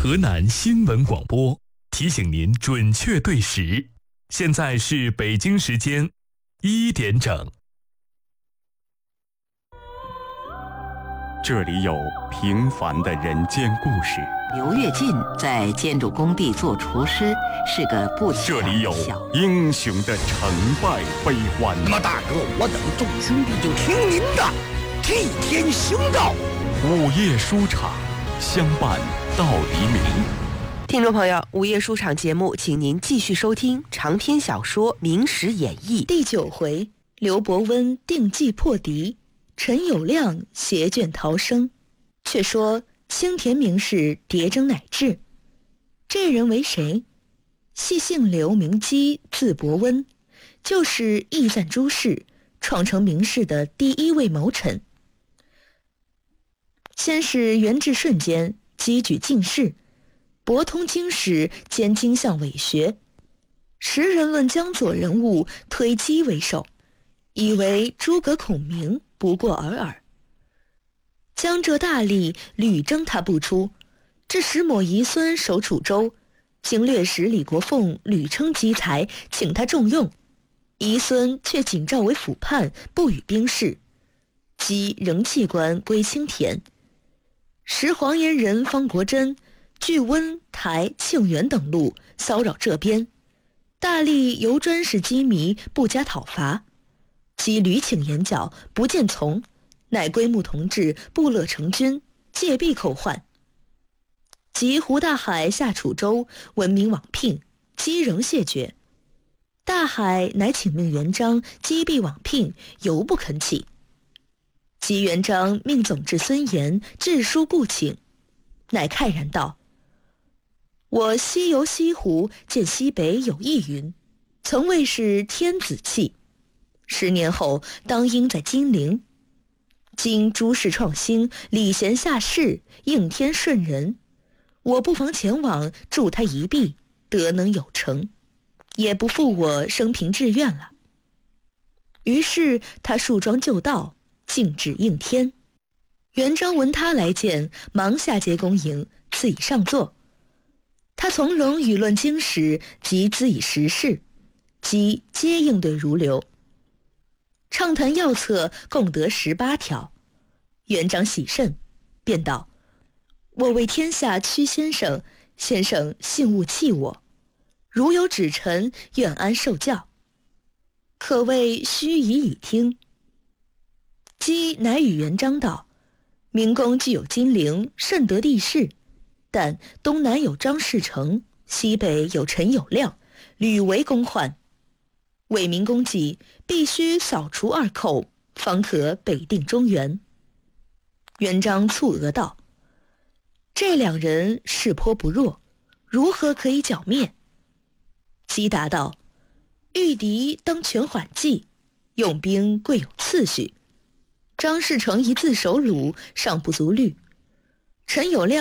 河南新闻广播提醒您准确对时，现在是北京时间1点整。这里有平凡的人间故事。 刘跃进在建筑工地做厨师，是个不这里有英雄的成败悲欢。 那么大哥，我等众兄弟就听您的，替天行道。 午夜书场，相伴到黎明。 听众朋友，午夜书场节目，请您继续收听长篇小说《明史演义》 第9回，刘伯温定计破敌，陈友谅携卷逃生。却说青田名士谍征乃至，这人为谁？系姓刘，名基，字伯温，就是驿赞诸事，创成名士的第1位谋臣。先是元至顺间，积举进士，博通经史兼经相伪学。时人论江左人物，推基为首，以为诸葛孔明不过尔尔。江浙大吏屡征他不出，致使某遗孙守楚州，经略使李国凤屡称积才，请他重用，遗孙却仅召为辅判，不予兵事。积仍弃官归青田。时黄岩人方国珍据温台庆元等路骚扰这边，大吏由专使机迷，不加讨伐。积屡请言教，不见从，乃归牧同治部勒成军，借币扣换。及胡大海下楚州，闻名往聘，积仍谢绝。大海乃请命元璋击毙往聘，犹不肯起。及元璋命总制孙延致书故请，乃慨然道：我西游西湖，见西北有异云，曾谓是天子气，10年后当应在金陵。今诸事创新，礼贤下士，应天顺人，我不妨前往助他一臂，得能有成，也不负我生平志愿了。于是他束装就到，径至应天。元璋闻他来见，忙下阶恭迎，赐以上座。他从容舆论经史，及咨以时事，即皆应对如流。畅谈要策共得18条。元璋喜甚，便道：我为天下屈先生，先生幸勿弃我，如有指臣，愿安受教，可谓须臾以听。积乃与元璋道：明公具有金陵，甚得地势，但东南有张士诚，西北有陈友谅，屡为公患，为明公计，必须扫除2寇，方可北定中原。元璋蹙额道：这2人势颇不弱，如何可以剿灭？积答道：御敌当权缓计，用兵贵有次序。张士诚一自守鲁，尚不足虑。陈友谅